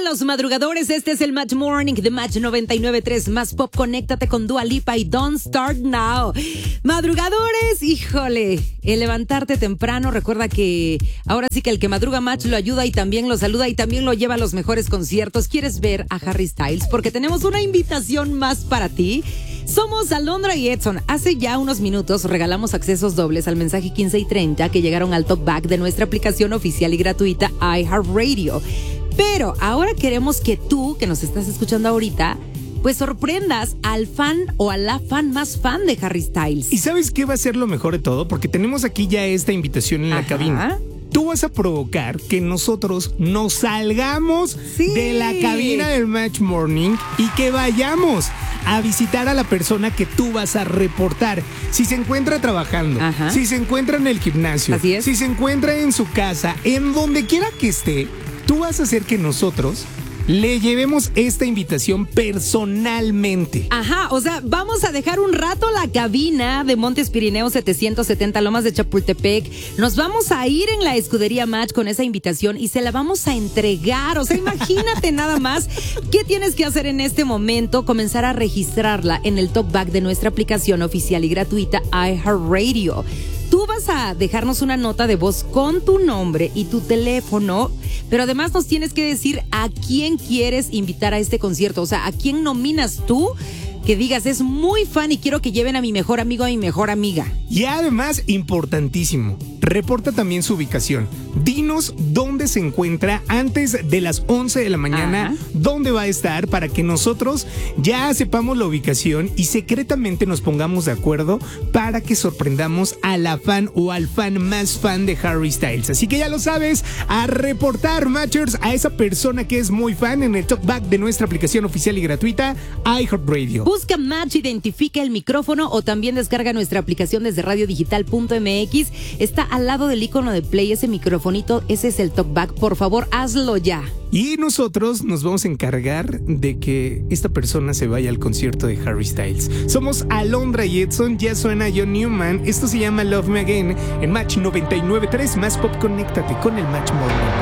los madrugadores, este es el Match Morning de Match 99.3 Más Pop. Conéctate con Dua Lipa y Don't Start Now. Madrugadores, híjole, el levantarte temprano, recuerda que ahora sí que el que madruga Match lo ayuda y también lo saluda y también lo lleva a los mejores conciertos. ¿Quieres ver a Harry Styles? Porque tenemos una invitación más para ti. Somos Alondra y Edson. Hace ya unos minutos regalamos accesos dobles al mensaje 15 y 30 que llegaron al talkback de nuestra aplicación oficial y gratuita iHeartRadio. Pero ahora queremos que tú, que nos estás escuchando ahorita, pues sorprendas al fan o a la fan más fan de Harry Styles. ¿Y sabes qué va a ser lo mejor de todo? Porque tenemos aquí ya esta invitación en la cabina. Tú vas a provocar que nosotros nos salgamos de la cabina del Match Morning y que vayamos a visitar a la persona que tú vas a reportar. Si se encuentra trabajando, si se encuentra en el gimnasio, si se encuentra en su casa, en donde quiera que esté, tú vas a hacer que nosotros le llevemos esta invitación personalmente. O sea, vamos a dejar un rato la cabina de Montes Pirineos 770 Lomas de Chapultepec. Nos vamos a ir en la escudería Match con esa invitación y se la vamos a entregar. O sea, imagínate nada más. ¿Qué tienes que hacer en este momento? Comenzar a registrarla en el talkback de nuestra aplicación oficial y gratuita iHeartRadio. Tú vas a dejarnos una nota de voz con tu nombre y tu teléfono, pero además nos tienes que decir a quién quieres invitar a este concierto, o sea, a quién nominas tú, que digas, es muy fan y quiero que lleven a mi mejor amigo, a mi mejor amiga. Y además, importantísimo, reporta también su ubicación. Dinos dónde se encuentra antes de las 11 de la mañana, dónde va a estar, para que nosotros ya sepamos la ubicación y secretamente nos pongamos de acuerdo para que sorprendamos a la fan o al fan más fan de Harry Styles. Así que ya lo sabes, a reportar, Matchers, a esa persona que es muy fan en el talkback de nuestra aplicación oficial y gratuita iHeartRadio. Busca Match, identifica el micrófono o también descarga nuestra aplicación desde radiodigital.mx. Está al lado del icono de play ese microfonito, ese es el talkback. Por favor, hazlo ya. Y nosotros nos vamos a encargar de que esta persona se vaya al concierto de Harry Styles. Somos Alondra y Edson, ya suena John Newman. Esto se llama Love Me Again en Match 99.3 Más Pop. Conéctate con el Match Morning.